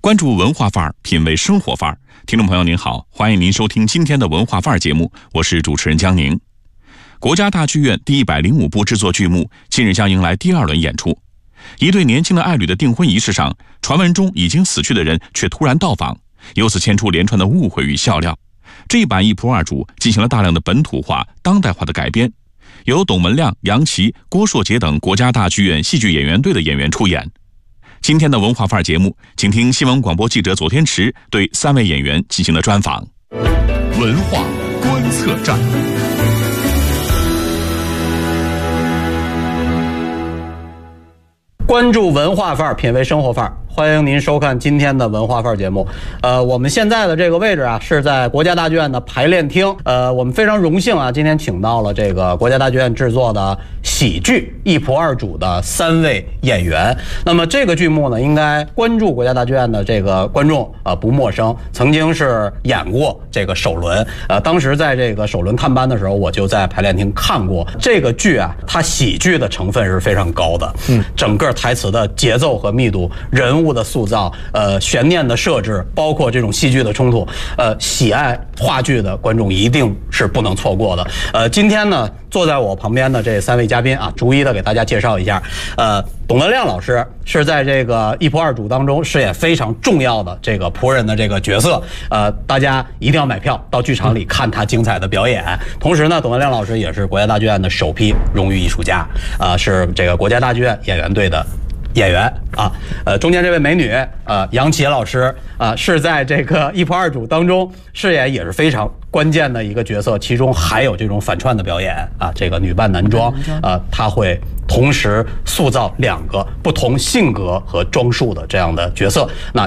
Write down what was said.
关注文化范儿，品味生活范儿。听众朋友您好，欢迎您收听今天的文化范儿节目，我是主持人江宁。国家大剧院第105部制作剧目近日将迎来第2轮演出。一对年轻的爱侣的订婚仪式上，传闻中已经死去的人却突然到访，由此牵出连串的误会与笑料。这一版一仆二主进行了大量的本土化、当代化的改编，由董文亮、杨奇、郭硕杰等国家大剧院戏剧演员队的演员出演。今天的文化范儿节目，请听新闻广播记者左天池对3位演员进行了专访。 文化观测站。 关注文化范儿，品味生活范儿，欢迎您收看今天的文化范儿节目。我们现在的这个位置啊，是在国家大剧院的排练厅。我们非常荣幸啊，今天请到了这个国家大剧院制作的喜剧《一仆二主》的3位演员。那么这个剧目呢，应该关注国家大剧院的这个观众不陌生，曾经是演过这个首轮。当时在这个首轮探班的时候，我就在排练厅看过这个剧啊，它喜剧的成分是非常高的。整个台词的节奏和密度，人物的塑造，悬念的设置，包括这种戏剧的冲突，喜爱话剧的观众一定是不能错过的。今天呢，坐在我旁边的这3位嘉宾啊，逐一的给大家介绍一下。董文亮老师是在这个一仆二主当中饰演非常重要的这个仆人的这个角色，大家一定要买票到剧场里看他精彩的表演。同时呢，董文亮老师也是国家大剧院的首批荣誉艺术家，是这个国家大剧院演员队的演员啊。中间这位美女杨奇老师是在这个一仆二主当中饰演也是非常关键的一个角色，其中还有这种反串的表演啊，这个女扮男装她会同时塑造2个不同性格和装束的这样的角色。那